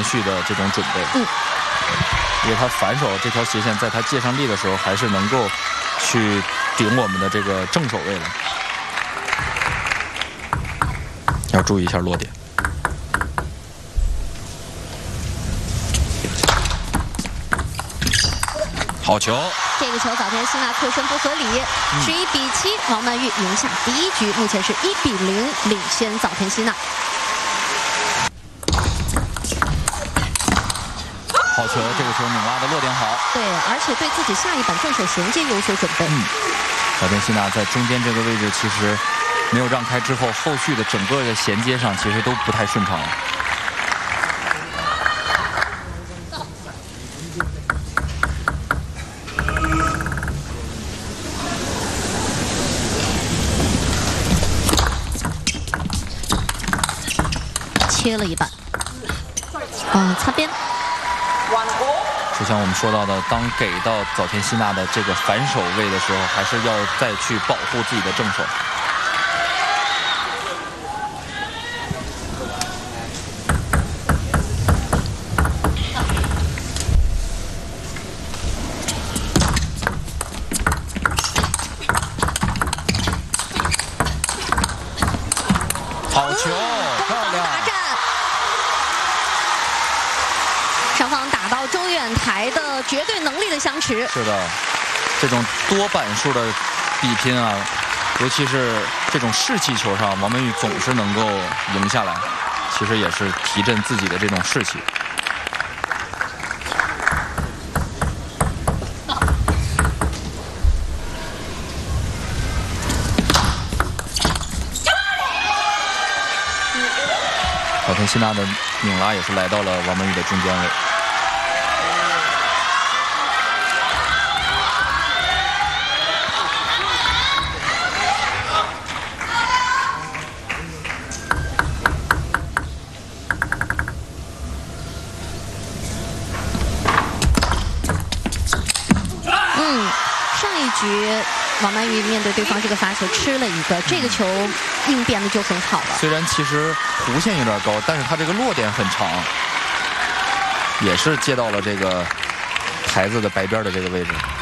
连续的这种准备。因为他反手这条斜线，在他借上力的时候，还是能够去顶我们的这个正手位的。要注意一下落点。好球！ 这个球早田希娜侧身不合理，11比7，王曼玉赢下第1局，目前是1比0领先早田希娜。 好球！这个球拧拉的落点好。 对，而且对自己下一板正手衔接有所准备。 早田希娜在中间这个位置其实没有让开之后，后续的整个的衔接上其实都不太顺畅了。 切了一半，擦边。 就像我们说到的，当给到早田希娜的这个反手位的时候，还是要再去保护自己的正手。好球，漂亮！ 双方打到中远台的绝对能力的相持。 是的，这种多板数的比拼啊，尤其是这种士气球上，王曼玉总是能够赢下来，其实也是提振自己的这种士气。早田希娜的拧拉也是来到了王曼玉的中间位。 上一局王曼玉面对对方这个发球吃了一个，这个球应变的就很好了。 虽然其实弧线有点高，但是它这个落点很长，也是接到了这个台子的白边的这个位置。